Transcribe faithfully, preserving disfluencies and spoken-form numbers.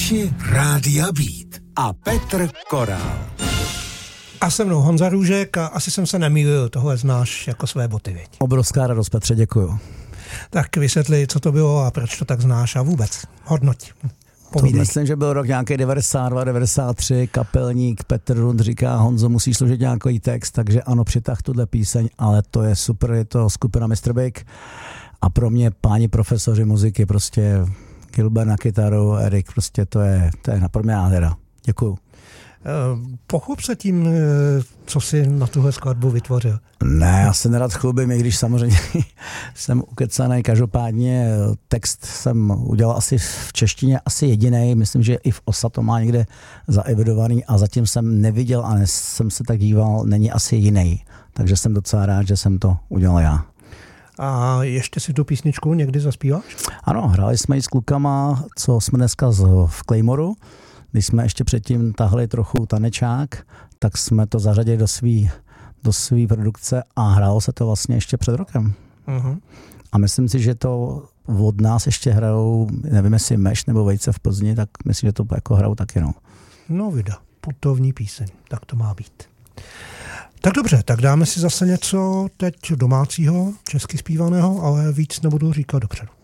Posluchači Rádia Beat a Petr Korál. A se mnou Honza Růžek a asi jsem se nemýlil, tohle znáš jako své boty, viď? Obrovská radost, Petře, děkuju. Tak vysvětli, co to bylo a proč to tak znáš a vůbec. Hodnoť. Povídej. To myslím, že byl rok nějaký devadesát dva devadesát tři, kapelník Petr Rund říká: Honzo, musíš složit nějaký text, takže ano, přitah tuhle píseň, ale to je super, je to skupina mister Big a pro mě páni profesoři muziky, prostě Gilbert na kytaru, Erik, prostě to je, to je pro mě nádhera. Děkuju. Pochop se tím, co jsi na tuhle skladbu vytvořil. Ne, já se nerad chlubím, i když samozřejmě jsem ukecaný. Každopádně text jsem udělal asi v češtině, asi jedinej. Myslím, že i v O S A to má někde zaevidovaný a zatím jsem neviděl a ne, jsem se tak díval, není asi jiný. Takže jsem docela rád, že jsem to udělal já. A ještě si tu písničku někdy zaspíváš? Ano, hráli jsme ji s klukama, co jsme dneska v Claymoru. Když jsme ještě předtím tahli trochu tanečák, tak jsme to zařadili do svý, do svý produkce a hrálo se to vlastně ještě před rokem. Uh-huh. A myslím si, že to od nás ještě hrajou, nevím jestli Meš nebo Vejce v Plzni, tak myslím, že to jako hrajou taky. No, no vida, putovní píseň, tak to má být. Tak dobře, tak dáme si zase něco teď domácího, česky zpívaného, ale víc nebudu říkat dopředu.